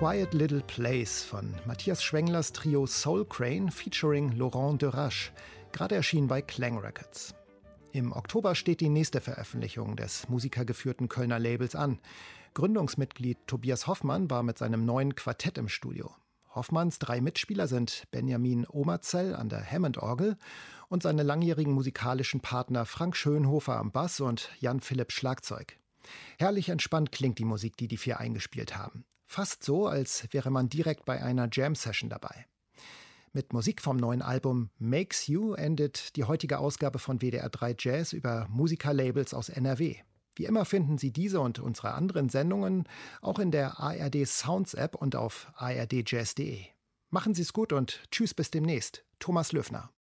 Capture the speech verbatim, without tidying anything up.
Quiet Little Place von Matthias Schwenglers Trio Soul Crane featuring Laurent Derache, gerade erschienen bei Klang Records. Im Oktober steht die nächste Veröffentlichung des musikergeführten Kölner Labels an. Gründungsmitglied Tobias Hoffmann war mit seinem neuen Quartett im Studio. Hoffmanns drei Mitspieler sind Benjamin Omerzell an der Hammond-Orgel und seine langjährigen musikalischen Partner Frank Schönhofer am Bass und Jan Philipp Schlagzeug. Herrlich entspannt klingt die Musik, die die vier eingespielt haben. Fast so, als wäre man direkt bei einer Jam-Session dabei. Mit Musik vom neuen Album Makes You endet die heutige Ausgabe von W D R drei Jazz über Musikerlabels aus N R W. Wie immer finden Sie diese und unsere anderen Sendungen auch in der A R D Sounds App und auf a r d jazz punkt d e. Machen Sie es gut und tschüss bis demnächst. Thomas Löffner.